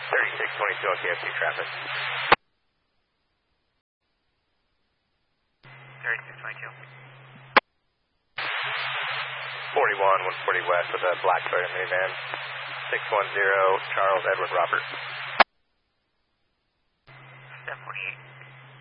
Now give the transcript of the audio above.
3622 on KFC traffic. 3622. 41, 140 west with a black Toyota minivan. 610 Charles Edward Robert. 748.